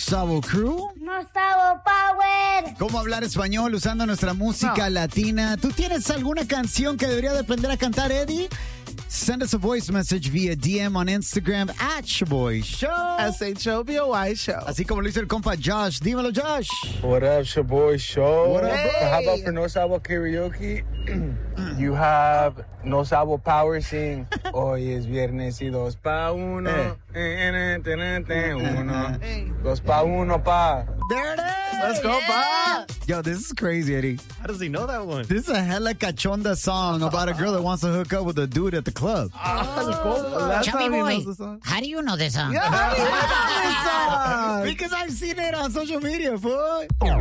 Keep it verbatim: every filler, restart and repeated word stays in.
Sabo Crew. No Sabo Power. ¿Cómo hablar español usando nuestra música no. latina? ¿Tú tienes alguna canción que debería de aprender a cantar, Eddie? Send us a voice message via D M on Instagram at Shaboy Show. S H O B O Y Show. Así como lo hizo el compa Josh. Dímelo, Josh. What up, Shaboy Show? What up, Hey. So how about for No Sabo Karaoke? You have No Sabo Power sing. Hoy es viernes y dos pa uno. Eh. Eh, eh, eh, eh, uno. Dos pa uno pa. There it is. Let's go, yeah. Yo, this is crazy, Eddie. How does he know that one? This is a hella cachonda song about a girl that wants to hook up with a dude at the club. That's Chubby how he boy, knows the song. how do you know this song? Yeah, how do you know this song? Because I've seen it on social media, fool.